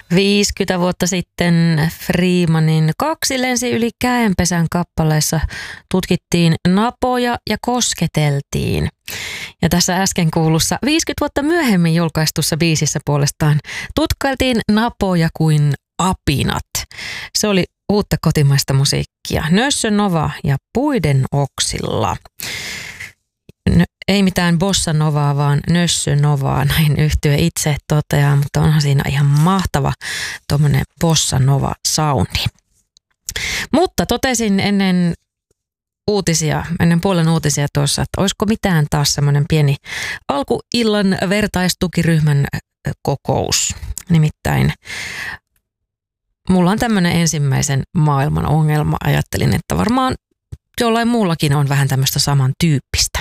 50 vuotta sitten Freemanin Kaksi lensi yli käenpesän kappaleessa tutkittiin napoja ja kosketeltiin. Ja tässä äsken kuulussa 50 vuotta myöhemmin julkaistussa biisissä puolestaan tutkailtiin napoja kuin apinat. Se oli uutta kotimaista musiikkia. Nössö Nova ja Puiden oksilla. Ei mitään bossa novaa, vaan Nössö Novaa, näin yhtye itse toteaa, mutta onhan siinä ihan mahtava tuommoinen bossa nova soundi. Mutta totesin ennen puolen uutisia tuossa, että olisiko mitään taas semmoinen pieni alkuillan vertaistukiryhmän kokous. Nimittäin mulla on tämmöinen ensimmäisen maailman ongelma. Ajattelin, että varmaan jollain muullakin on vähän tämmöistä samantyyppistä.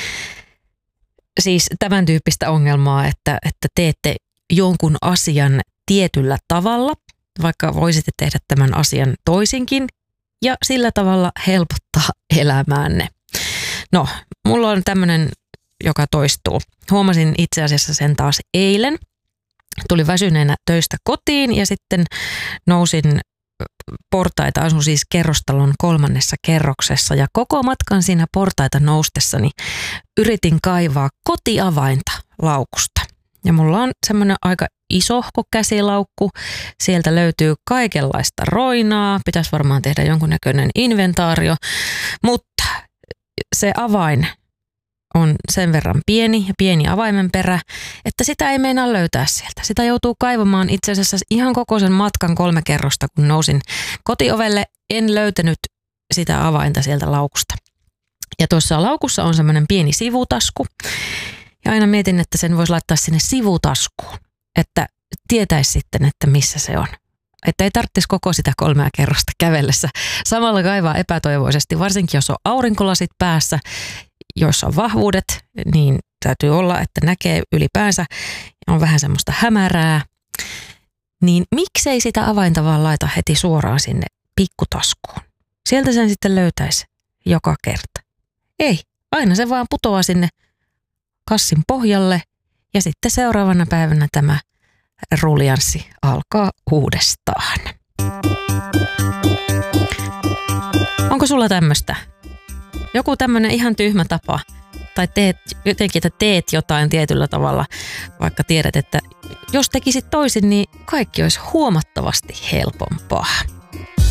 Siis tämän tyyppistä ongelmaa, että teette jonkun asian tietyllä tavalla, vaikka voisitte tehdä tämän asian toisinkin ja sillä tavalla helpottaa elämäänne. No, mulla on tämmöinen, joka toistuu. Huomasin itse asiassa sen taas eilen. Tuli väsyneenä töistä kotiin ja sitten nousin portaita, asun siis kerrostalon 3. kerroksessa ja koko matkan siinä portaita noustessani yritin kaivaa kotiavainta laukusta. Ja mulla on semmoinen aika isohko käsilaukku, sieltä löytyy kaikenlaista roinaa, pitäisi varmaan tehdä jonkunnäköinen inventaario, mutta se avain on sen verran pieni ja pieni avaimen perä, että sitä ei meinaa löytää sieltä. Sitä joutuu kaivamaan itse asiassa ihan koko sen matkan 3 kerrosta, kun nousin kotiovelle. En löytänyt sitä avainta sieltä laukusta. Ja tuossa laukussa on semmoinen pieni sivutasku. Ja aina mietin, että sen voisi laittaa sinne sivutaskuun, että tietäisi sitten, että missä se on. Että ei tarvitsisi koko sitä 3 kerrosta kävellessä. Samalla kaivaa epätoivoisesti, varsinkin jos on aurinkolasit päässä, joissa on vahvuudet, niin täytyy olla, että näkee ylipäänsä ja on vähän semmoista hämärää. Niin miksei sitä avainta vaan laita heti suoraan sinne pikkutaskuun? Sieltä sen sitten löytäisi joka kerta. Ei, aina se vaan putoaa sinne kassin pohjalle ja sitten seuraavana päivänä tämä ruljanssi alkaa uudestaan. Onko sulla tämmöistä? Joku tämmöinen ihan tyhmä tapa tai teet jotain tietyllä tavalla, vaikka tiedät, että jos tekisit toisin, niin kaikki olisi huomattavasti helpompaa.